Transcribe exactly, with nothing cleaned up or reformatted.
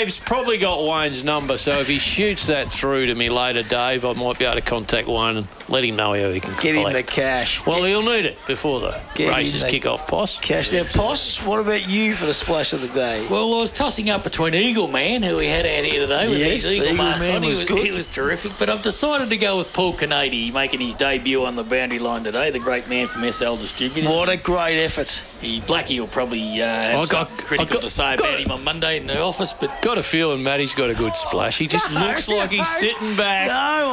Dave's probably got Wayne's number, so if he shoots that through to me later, Dave, I might be able to contact Wayne and let him know how he can Get collect. him the cash. Well, he'll need it before the Get races him the kick off, Poss. Cash. Now, Poss, what about you for the splash of the day? Well, I was tossing up between Eagle Man, who we had out here today with Yes, his Eagle, Eagle mask Man on. He was was, good. he was terrific, but I've decided to go with Paul Canady making his debut on the boundary line today, the great man from S L Distributors. What a great effort. He, Blackie will probably uh, have I got- something critical I got- to say got about it. him on Monday in the office, but Got a feeling Matty's got a good splash. He just No, looks like he's no. sitting back. No,